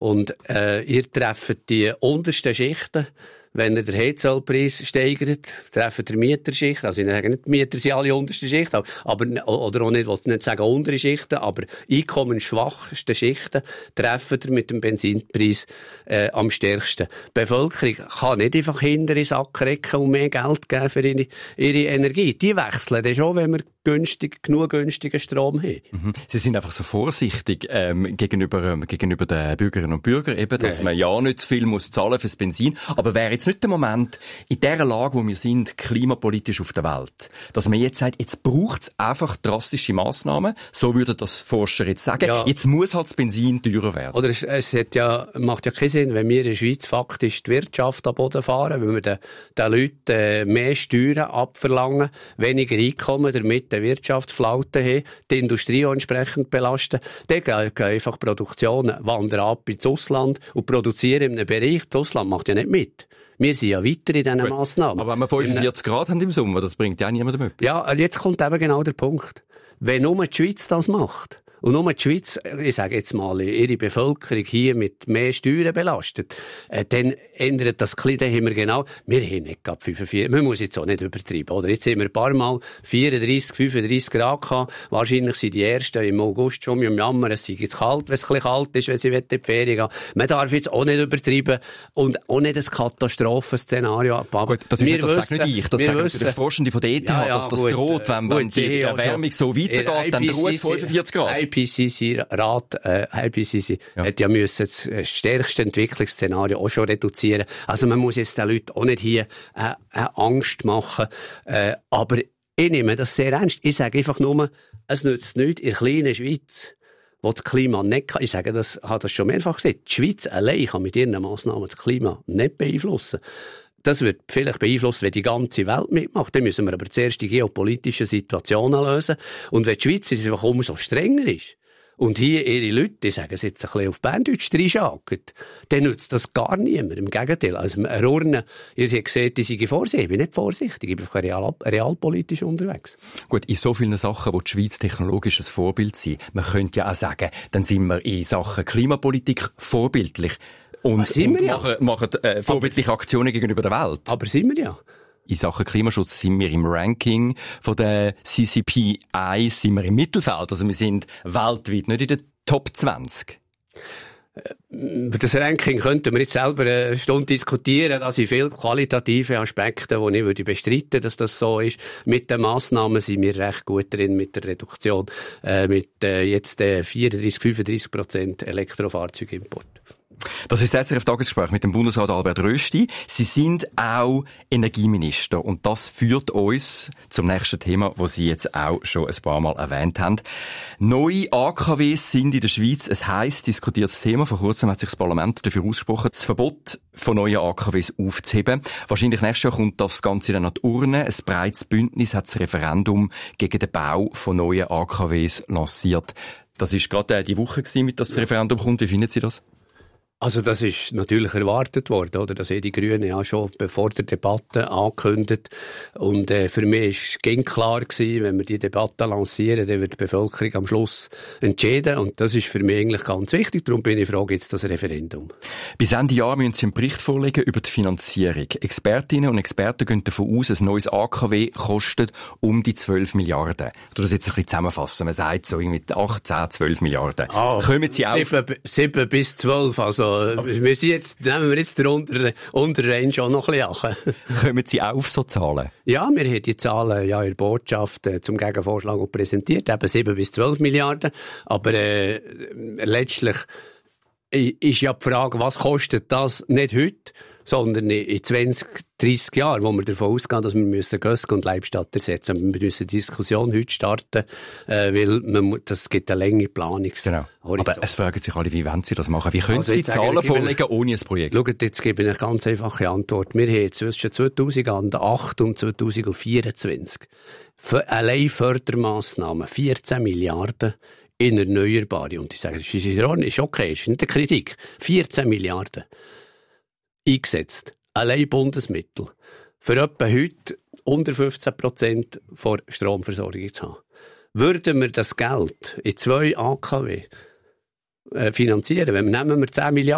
Und ihr trefft die untersten Schichten. Wenn ihr den Heizölpreis steigert, treffen die Mieterschicht. Also ich sage nicht, die Mieter sind alle unterste Schicht, aber, oder auch nicht, ich will nicht sagen untere Schichten, aber einkommensschwachste Schichten treffen ihr mit dem Benzinpreis am stärksten. Die Bevölkerung kann nicht einfach hinter in den Sack recken und mehr Geld geben für ihre Energie. Die wechseln dann schon, wenn wir genug günstigen Strom haben. Mhm. Sie sind einfach so vorsichtig gegenüber den Bürgerinnen und Bürgern, eben, dass man ja nicht zu viel muss zahlen fürs Benzin. Aber wäre jetzt nicht der Moment, in der Lage, wo wir sind, klimapolitisch auf der Welt, dass man jetzt sagt, jetzt braucht es einfach drastische Massnahmen, so würden das Forscher jetzt sagen, jetzt muss halt das Benzin teurer werden. Oder es macht ja keinen Sinn, wenn wir in der Schweiz faktisch die Wirtschaft am Boden fahren, wenn wir den Leuten mehr Steuern abverlangen, weniger Einkommen, damit die Wirtschaftsflaute haben, die Industrie auch entsprechend belasten, dann gehen einfach Produktionen wandern ab ins Ausland und produzieren in einem Bereich. Das Ausland macht ja nicht mit. Wir sind ja weiter in diesen Massnahmen. Aber wenn wir 45 Grad haben im Sommer, das bringt ja auch niemandem etwas. Ja, jetzt kommt eben genau der Punkt. Wenn nur die Schweiz das macht, und nur die Schweiz, ich sage jetzt mal, ihre Bevölkerung hier mit mehr Steuern belastet, dann ändert das ein bisschen, dann haben wir genau, wir haben nicht gerade 45, man muss jetzt auch nicht übertreiben, oder? Jetzt haben wir ein paar Mal 34, 35 Grad gehabt, wahrscheinlich sind die ersten im August schon am Jammern, es sei jetzt kalt, wenn es ein bisschen kalt ist, wenn sie in die Ferien gehen. Man darf jetzt auch nicht übertreiben und auch nicht ein Katastrophenszenario abbauen. Gut, das sage nicht ich, das sagen die Forschenden von der ETH, dass das gut, droht, wenn die Erwärmung so weitergeht, dann droht 45 Grad. IPCC-Rat, hat ja müssen das stärkste Entwicklungsszenario auch schon reduzieren. Also man muss jetzt den Leuten auch nicht hier Angst machen. Aber ich nehme das sehr ernst. Ich sage einfach nur, es nützt nichts in der kleinen Schweiz, wo das Klima nicht kann. Ich sage, habe das schon mehrfach gesagt. Die Schweiz allein kann mit ihren Massnahmen das Klima nicht beeinflussen. Das wird vielleicht beeinflusst, wenn die ganze Welt mitmacht. Dann müssen wir aber zuerst die geopolitischen Situationen lösen. Und wenn die Schweiz einfach umso strenger ist und hier ihre Leute, die sagen es jetzt ein bisschen auf Berndeutsch, reinschauen, dann nützt das gar niemand. Im Gegenteil. Also, ein Urne, ihr seht, die sind vorsichtig. Ich bin nicht vorsichtig. Ich bin realpolitisch unterwegs. Gut, in so vielen Sachen, wo die Schweiz technologisch ein Vorbild sind, man könnte ja auch sagen, dann sind wir in Sachen Klimapolitik vorbildlich. Und machen vorbildliche Aktionen gegenüber der Welt. Aber sind wir ja. In Sachen Klimaschutz sind wir im Ranking von der CCPI, sind wir im Mittelfeld. Also wir sind weltweit nicht in der Top 20. Über das Ranking könnten wir jetzt selber eine Stunde diskutieren. Da sind viele qualitative Aspekte, die ich würde bestreiten, dass das so ist. Mit den Massnahmen sind wir recht gut drin, mit der Reduktion, mit jetzt 34-35% Elektrofahrzeugimport. Das ist das SRF-Tagesgespräch mit dem Bundesrat Albert Rösti. Sie sind auch Energieminister und das führt uns zum nächsten Thema, das Sie jetzt auch schon ein paar Mal erwähnt haben. Neue AKWs sind in der Schweiz ein heiß diskutiertes Thema. Vor kurzem hat sich das Parlament dafür ausgesprochen, das Verbot von neuen AKWs aufzuheben. Wahrscheinlich nächstes Jahr kommt das Ganze dann an die Urne. Ein breites Bündnis hat das Referendum gegen den Bau von neuen AKWs lanciert. Das ist gerade die Woche gewesen, mit das Referendum kommt. Wie finden Sie das? Also das ist natürlich erwartet worden, oder? Das haben die Grünen ja schon bevor der Debatte angekündigt. Und für mich ging klar gewesen, wenn wir die Debatte lancieren, dann wird die Bevölkerung am Schluss entscheiden. Und das ist für mich eigentlich ganz wichtig. Darum bin ich frage jetzt das Referendum. Bis Ende Jahr müssen Sie einen Bericht vorlegen über die Finanzierung. Expertinnen und Experten gehen davon aus, ein neues AKW kostet um die 12 Milliarden. Ich tue das jetzt ein bisschen zusammenfassen. Man sagt so irgendwie 8, 10, 12 Milliarden. Kommen Sie auf? 7 bis 12, also nehmen wir jetzt den Unterrange auch noch ein bisschen an. Kommen Sie auf so Zahlen? Ja, wir haben die Zahlen ja in der Botschaft zum Gegenvorschlag auch präsentiert, eben 7 bis 12 Milliarden. Aber letztlich ist ja die Frage, was kostet das nicht heute, sondern in 20, 30 Jahren, wo wir davon ausgehen, dass wir Gösgen und Leibstadt ersetzen müssen. Wir müssen die Diskussion heute starten, weil das gibt eine lange Planungshorizont. Genau. Aber es fragen sich alle, wie wollen Sie das machen? Wie können Sie Zahlen vorlegen ohne ein Projekt? Schaut, jetzt gebe ich eine ganz einfache Antwort. Wir haben zwischen 2008 und 2024 allein Fördermassnahmen 14 Milliarden in Erneuerbare. Und ich sage, das ist in Ordnung, ist okay, das ist nicht eine Kritik. 14 Milliarden eingesetzt. Allein Bundesmittel. Für etwa heute unter 15% vor Stromversorgung zu haben. Würden wir das Geld in 2 AKW finanzieren, nehmen wir 10 Milliarden